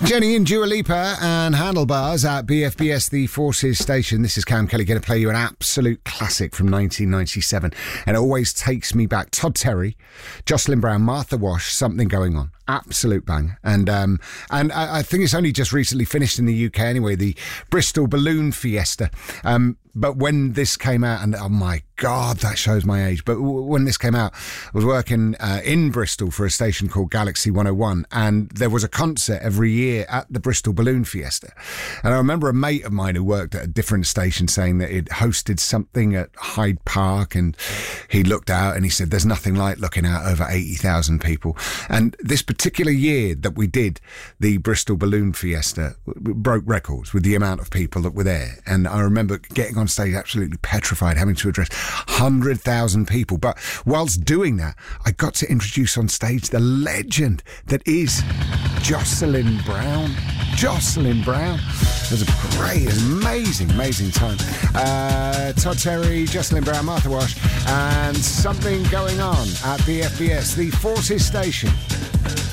Jenny and Dua Lipa and Handlebars at BFBS, the Forces station. This is Cam Kelly going to play you an absolute classic from 1997. And it always takes me back. Todd Terry, Jocelyn Brown, Martha Wash, Something Going On. Absolute bang. And I think it's only just recently finished in the UK anyway, the Bristol Balloon Fiesta. But when this came out, and oh my God, that shows my age. But when this came out, I was working in Bristol for a station called Galaxy 101, and there was a concert every year at the Bristol Balloon Fiesta. And I remember a mate of mine who worked at a different station saying that it hosted something at Hyde Park, and he looked out and he said, there's nothing like looking out over 80,000 people. And this particular year that we did the Bristol Balloon Fiesta broke records with the amount of people that were there. And I remember getting on stage absolutely petrified, having to address 100,000 people. But whilst doing that, I got to introduce on stage the legend that is Jocelyn Brown. Jocelyn Brown. It was a great, amazing time. Todd Terry, Jocelyn Brown, Martha Wash, and Something Going On at BFBS, the Forces station.